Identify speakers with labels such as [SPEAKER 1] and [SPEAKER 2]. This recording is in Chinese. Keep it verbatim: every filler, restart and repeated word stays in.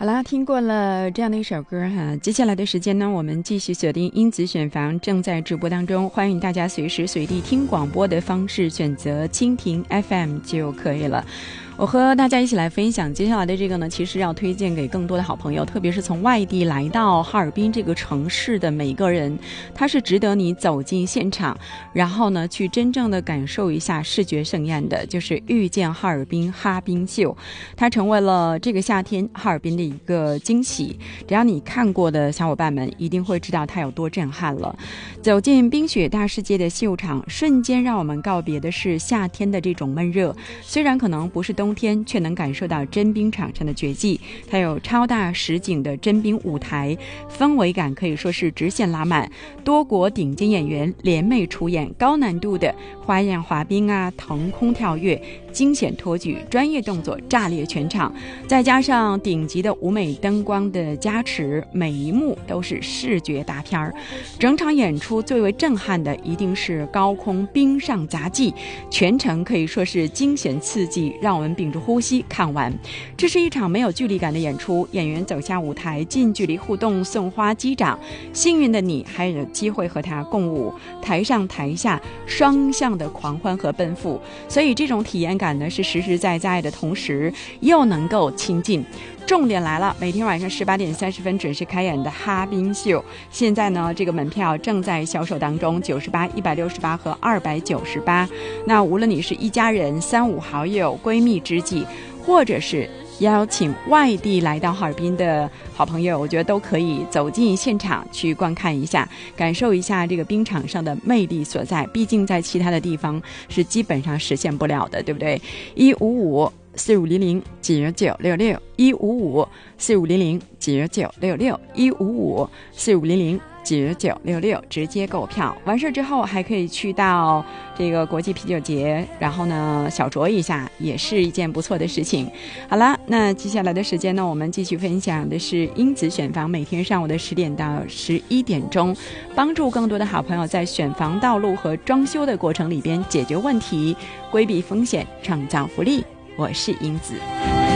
[SPEAKER 1] 好啦，听过了这样的一首歌哈，接下来的时间呢，我们继续锁定英子选房正在直播当中，欢迎大家随时随地听广播的方式选择蜻蜓 F M 就可以了。我和大家一起来分享接下来的这个呢，其实要推荐给更多的好朋友，特别是从外地来到哈尔滨这个城市的每一个人，它是值得你走进现场，然后呢去真正的感受一下视觉盛宴的，就是遇见哈尔滨哈滨秀。它成为了这个夏天哈尔滨的一个惊喜，只要你看过的小伙伴们一定会知道它有多震撼了。走进冰雪大世界的秀场，瞬间让我们告别的是夏天的这种闷热，虽然可能不是冬天，却能感受到真冰场上的绝技。它有超大实景的真冰舞台，氛围感可以说是直线拉满，多国顶尖演员联袂出演高难度的花样滑冰啊、腾空跳跃、惊险托举，专业动作炸裂全场，再加上顶级的舞美灯光的加持，每一幕都是视觉大片儿。整场演出最为震撼的一定是高空冰上杂技，全程可以说是惊险刺激，让我们屏住呼吸看完。这是一场没有距离感的演出，演员走下舞台，近距离互动，送花击掌，幸运的你还有机会和他共舞，台上台下双向的狂欢和奔赴，所以这种体验感呢是实实在在的，同时又能够亲近。重点来了，每天晚上十八点三十分准时开演的哈滨秀，现在呢这个门票正在销售当中，九十八、一百六十八和二百九十八。那无论你是一家人、三五好友、闺蜜知己，或者是邀请外地来到哈尔滨的好朋友，我觉得都可以走进现场去观看一下，感受一下这个冰场上的魅力所在，毕竟在其他的地方是基本上实现不了的，对不对？一五五四五零零九九六六，一五五四五零零九九六六，一五五四五零零九九六六，直接购票。完事之后还可以去到这个国际啤酒节，然后呢小酌一下，也是一件不错的事情。好了，那接下来的时间呢，我们继续分享的是英子选房，每天上午的十点到十一点钟，帮助更多的好朋友在选房道路和装修的过程里边解决问题，规避风险，创造福利。我是英子。